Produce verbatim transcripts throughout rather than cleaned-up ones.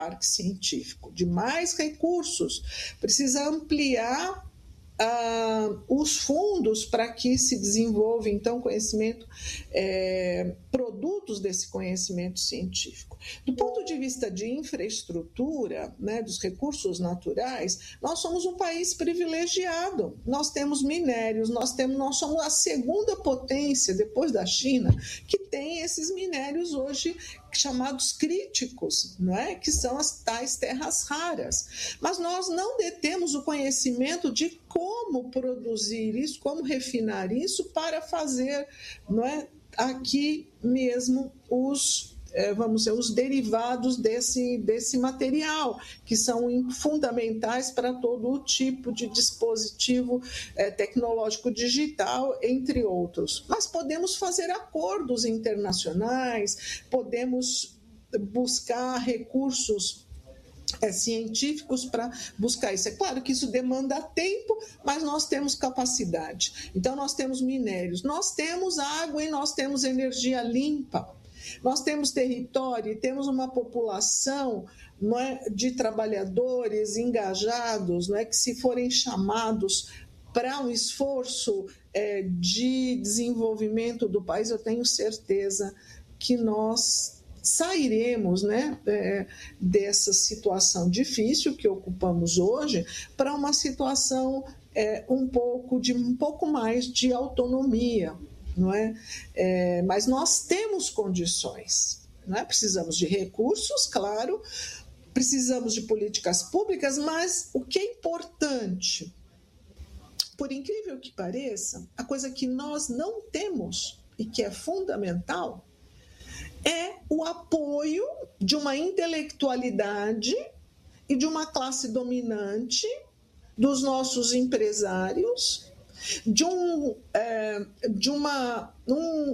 parque científico, de mais recursos, precisa ampliar Uh, os fundos para que se desenvolva, então, conhecimento, é, produtos desse conhecimento científico. Do ponto de vista de infraestrutura, né, dos recursos naturais, nós somos um país privilegiado. Nós temos minérios, nós, temos, nós somos a segunda potência, depois da China, que tem esses minérios hoje chamados críticos, não é? Que são as tais terras raras. Mas nós não detemos o conhecimento de como produzir isso, como refinar isso para fazer, não é, aqui mesmo os, vamos dizer, os derivados desse, desse material, que são fundamentais para todo o tipo de dispositivo é, tecnológico digital, entre outros. Mas podemos fazer acordos internacionais, podemos buscar recursos É, científicos para buscar isso. É claro que isso demanda tempo, mas nós temos capacidade. Então, nós temos minérios, nós temos água e nós temos energia limpa. Nós temos território e temos uma população, não é, de trabalhadores engajados, não é, que se forem chamados para um esforço é, de desenvolvimento do país, eu tenho certeza que nós sairemos, né, é, dessa situação difícil que ocupamos hoje para uma situação é, um pouco de um pouco mais de autonomia, não é? É, mas nós temos condições, não é? Precisamos de recursos, claro, precisamos de políticas públicas, mas o que é importante, por incrível que pareça, a coisa que nós não temos e que é fundamental é o apoio de uma intelectualidade e de uma classe dominante, dos nossos empresários, de um, é, de uma, um,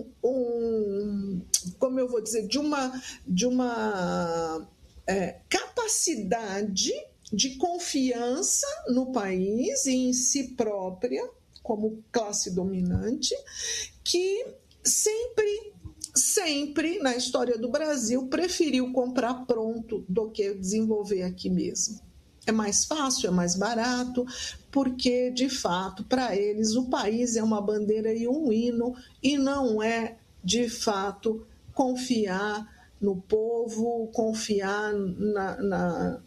um, como eu vou dizer, de uma, de uma é, capacidade de confiança no país e em si própria, como classe dominante, que sempre sempre, na história do Brasil, preferiu comprar pronto do que desenvolver aqui mesmo. É mais fácil, é mais barato, porque, de fato, para eles, o país é uma bandeira e um hino, e não é, de fato, confiar no povo, confiar na, na,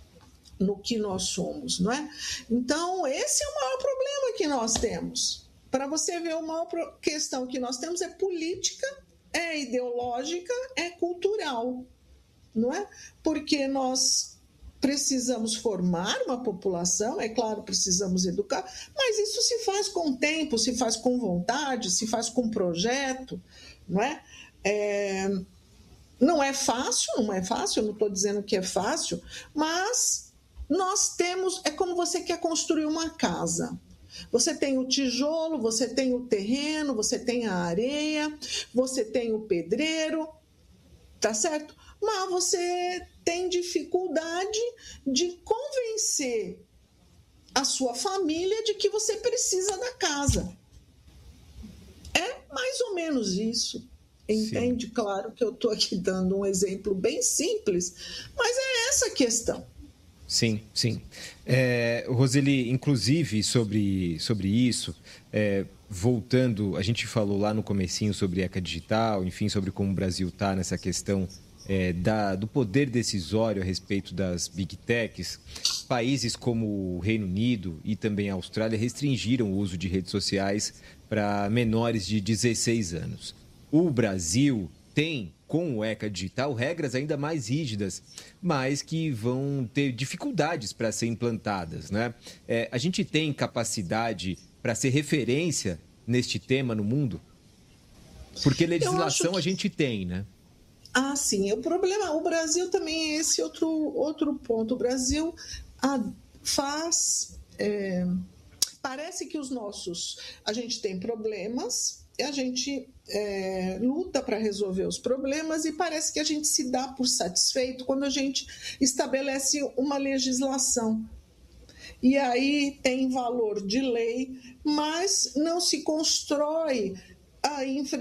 no que nós somos, não é? Então, esse é o maior problema que nós temos. Para você ver, a maior questão que nós temos é política, é ideológica, é cultural, não é? Porque nós precisamos formar uma população, é claro, precisamos educar, mas isso se faz com tempo, se faz com vontade, se faz com projeto, não é? É... Não é fácil, não é fácil, eu não estou dizendo que é fácil, mas nós temos, é como você quer construir uma casa. Você tem o tijolo, você tem o terreno, você tem a areia, você tem o pedreiro, tá certo? Mas você tem dificuldade de convencer a sua família de que você precisa da casa. É mais ou menos isso. Entende? Sim. Claro que eu estou aqui dando um exemplo bem simples, mas é essa a questão. Sim, sim. É, Roseli, inclusive, sobre, sobre isso, é, voltando, a gente falou lá no comecinho sobre ECA Digital, enfim, sobre como o Brasil está nessa questão é, da, do poder decisório a respeito das Big Techs. Países como o Reino Unido e também a Austrália restringiram o uso de redes sociais para menores de dezesseis anos. O Brasil tem, com o ECA Digital, regras ainda mais rígidas, mas que vão ter dificuldades para ser implantadas, né? É, a gente tem capacidade para ser referência neste tema no mundo? Porque legislação que... a gente tem, né? Ah, sim. O problema, o Brasil também é esse outro, outro ponto. O Brasil ah, faz... É, parece que os nossos... A gente tem problemas... a gente é, luta para resolver os problemas e parece que a gente se dá por satisfeito quando a gente estabelece uma legislação. E aí tem valor de lei, mas não se constrói a infraestrutura